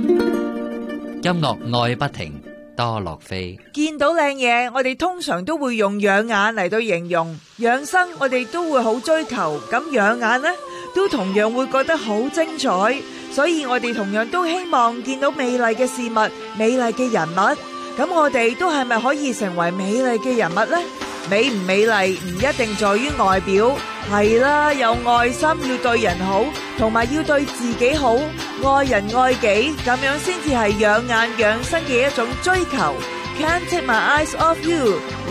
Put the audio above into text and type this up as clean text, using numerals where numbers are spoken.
音樂愛不停，多樂飛。 見到靚嘢，我哋通常都會用養眼嚟到形容。養生我哋都會好追求，咁養眼呢都同樣會覺得好精彩。所以我哋同樣都希望見到美麗嘅事物、美麗嘅人物。咁我哋都係咪可以成為美麗嘅人物呢？美唔美麗唔一定在於外表，係啦，有愛心，要對人好，同埋要對自己好，愛人愛己，咁樣先至係養眼養生嘅一種追求。Can't take my eyes off you。